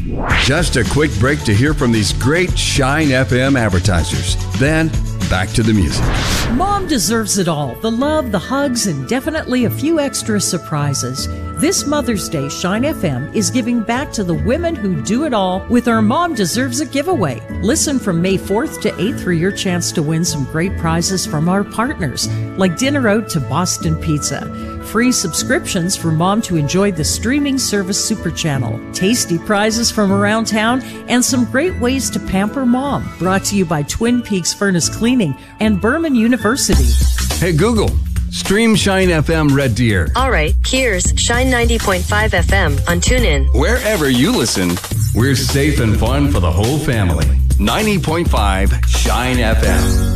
Just a quick break to hear from these great Shine FM advertisers. Then, back to the music. Mom deserves it all. The love, the hugs, and definitely a few extra surprises. This Mother's Day, Shine FM is giving back to the women who do it all with our Mom Deserves It giveaway. Listen from May 4th to 8th for your chance to win some great prizes from our partners, like dinner out to Boston Pizza, free subscriptions for Mom to enjoy the streaming service Super Channel, tasty prizes from around town, and some great ways to pamper Mom. Brought to you by Twin Peaks Furnace Cleaning and Berman University. Hey, Google, stream Shine FM Red Deer. All right, here's Shine 90.5 FM on TuneIn. Wherever you listen, we're safe and fun for the whole family. 90.5 Shine FM.